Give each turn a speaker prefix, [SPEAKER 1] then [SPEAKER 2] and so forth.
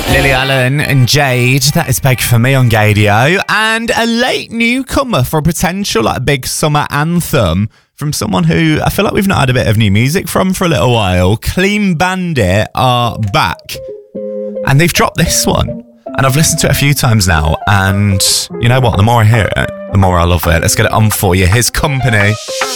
[SPEAKER 1] Lily Allen and Jade, that is Beg For Me on Gadio. And a late newcomer for a potential big summer anthem from someone who I feel like we've not had a bit of new music from for a little while. Clean Bandit are back. And they've dropped this one. And I've listened to it a few times now. And you know what? The more I hear it, the more I love it. Let's get it on for you. Here's Company.